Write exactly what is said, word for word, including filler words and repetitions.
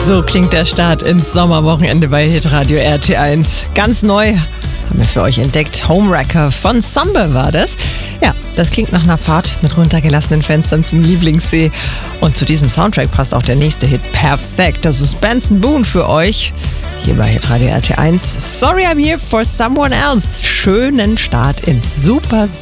So klingt der Start ins Sommerwochenende bei Hitradio R T eins. Ganz neu haben wir für euch entdeckt. Homewrecker von Samba war das. Ja, das klingt nach einer Fahrt mit runtergelassenen Fenstern zum Lieblingssee. Und zu diesem Soundtrack passt auch der nächste Hit perfekt. Das ist Benson Boone für euch. Hier bei Hitradio R T eins. Sorry, I'm here for someone else. Schönen Start ins super